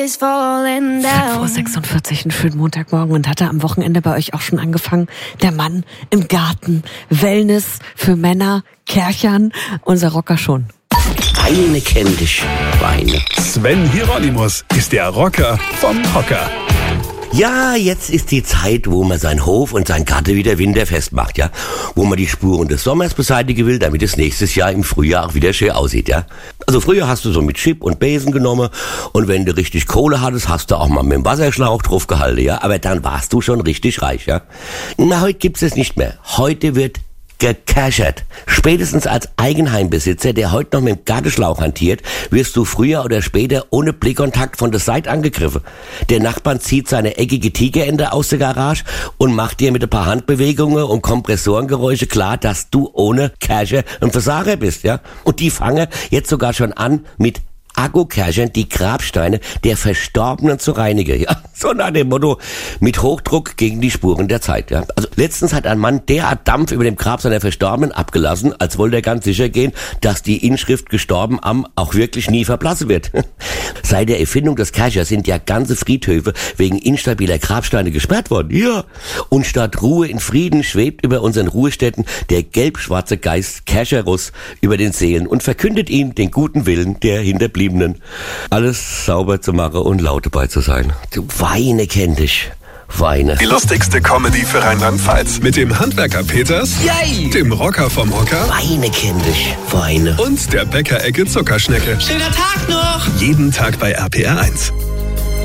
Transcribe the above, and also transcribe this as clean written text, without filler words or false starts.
is falling down. 5:46 Uhr, einen schönen Montagmorgen. Und hatte am Wochenende bei euch auch schon angefangen? Der Mann im Garten, Wellness für Männer, Kerchern, unser Rocker schon. Weine kenn dich, Weine. Sven Hieronymus ist der Rocker vom Hocker. Ja, jetzt ist die Zeit, wo man seinen Hof und sein Garten wieder winterfest macht, ja. Wo man die Spuren des Sommers beseitigen will, damit es nächstes Jahr im Frühjahr auch wieder schön aussieht, ja. Also früher hast du so mit Chip und Besen genommen und wenn du richtig Kohle hattest, hast du auch mal mit dem Wasserschlauch drauf gehalten, ja. Aber dann warst du schon richtig reich, ja. Na, heute gibt's es nicht mehr. Heute wird gecashert. Spätestens als Eigenheimbesitzer, der heute noch mit dem Gartenschlauch hantiert, wirst du früher oder später ohne Blickkontakt von der Seite angegriffen. Der Nachbarn zieht seine eckige Tigerente aus der Garage und macht dir mit ein paar Handbewegungen und Kompressorengeräusche klar, dass du ohne Casher ein Versager bist, ja? Und die fangen jetzt sogar schon an mit Akkukerchern die Grabsteine der Verstorbenen zu reinigen, ja. So nach dem Motto, mit Hochdruck gegen die Spuren der Zeit, ja. Also letztens hat ein Mann derart Dampf über dem Grab seiner Verstorbenen abgelassen, als wollte er ganz sicher gehen, dass die Inschrift gestorben am auch wirklich nie verblassen wird. Seit der Erfindung des Kerchers sind ja ganze Friedhöfe wegen instabiler Grabsteine gesperrt worden, ja. Und statt Ruhe in Frieden schwebt über unseren Ruhestätten der gelb-schwarze Geist Kercherus über den Seelen und verkündet ihm den guten Willen der Hinterbliebenen, alles sauber zu machen und laut dabei zu sein. Du Weine kenn dich. Weine. Die lustigste Comedy für Rheinland-Pfalz. Mit dem Handwerker Peters, Yay! dem Rocker vom Hocker Weine kenn dich. Weine. und der Bäckerecke Zuckerschnecke. Schöner Tag noch! Jeden Tag bei RPR 1.